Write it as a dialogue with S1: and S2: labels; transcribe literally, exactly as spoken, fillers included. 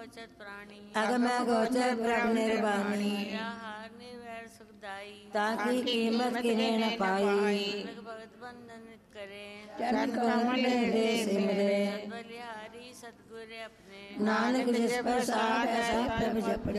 S1: गोचर प्राणी
S2: अगम गोचर प्रभ निर्वाणी
S1: निराहार निर्वैर सुखदाई
S2: ताकि कीमत किने न पाई
S1: भगत बंधन करे
S2: चरण कमल दे सिमरे
S1: बलिहारी सतगुर अपने
S2: नानक जिस पर साथ ऐसा प्रभ जपड़े।